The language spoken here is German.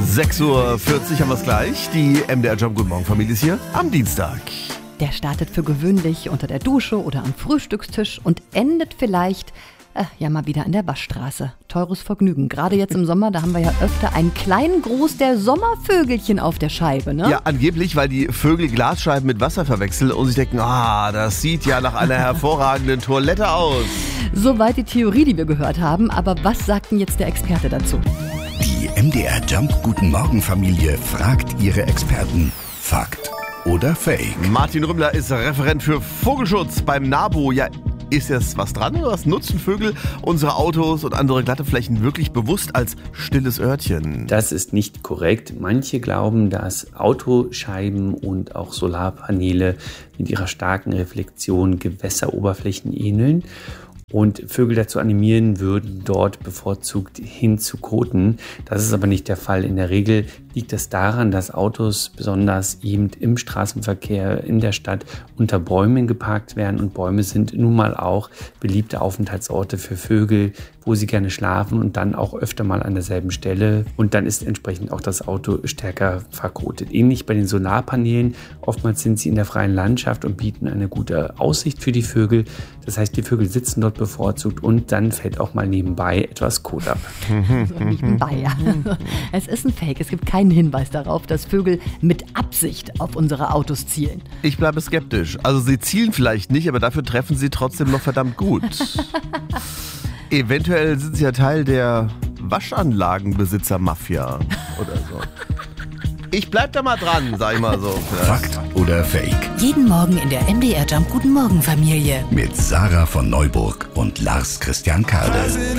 6:40 Uhr haben wir es gleich. Die MDR Jump Guten Morgen Familie ist hier am Dienstag. Der startet für gewöhnlich unter der Dusche oder am Frühstückstisch und endet vielleicht mal wieder an der Waschstraße. Teures Vergnügen. Gerade jetzt im Sommer, da haben wir ja öfter einen kleinen Gruß der Sommervögelchen auf der Scheibe, ne? Ja, angeblich, weil die Vögel Glasscheiben mit Wasser verwechseln und sich denken, das sieht ja nach einer hervorragenden Toilette aus. Soweit die Theorie, die wir gehört haben. Aber was sagt denn jetzt der Experte dazu? Die MDR Jump Guten Morgen Familie fragt ihre Experten. Fakt oder Fake? Martin Rümmler ist Referent für Vogelschutz beim NABU. Ja, ist jetzt was dran oder was? Nutzen Vögel unsere Autos und andere glatte Flächen wirklich bewusst als stilles Örtchen? Das ist nicht korrekt. Manche glauben, dass Autoscheiben und auch Solarpaneele mit ihrer starken Reflexion Gewässeroberflächen ähneln und Vögel dazu animieren würden, dort bevorzugt hinzukoten. Das ist aber nicht der Fall. In der Regel liegt es daran, dass Autos besonders eben im Straßenverkehr in der Stadt unter Bäumen geparkt werden und Bäume sind nun mal auch beliebte Aufenthaltsorte für Vögel, wo sie gerne schlafen und dann auch öfter mal an derselben Stelle und dann ist entsprechend auch das Auto stärker verkotet. Ähnlich bei den Solarpanelen. Oftmals sind sie in der freien Landschaft und bieten eine gute Aussicht für die Vögel. Das heißt, die Vögel sitzen dort bevorzugt und dann fällt auch mal nebenbei etwas Kot ab. Nebenbei, ja. Es ist ein Fake. Es gibt keinen Hinweis darauf, dass Vögel mit Absicht auf unsere Autos zielen. Ich bleibe skeptisch. Also sie zielen vielleicht nicht, aber dafür treffen sie trotzdem noch verdammt gut. Eventuell sind sie ja Teil der Waschanlagenbesitzer-Mafia oder so. Ich bleib da mal dran, sag ich mal so. Fakt oder Fake? Jeden Morgen in der MDR Jump Guten Morgen Familie. Mit Sarah von Neuburg und Lars Christian Kade.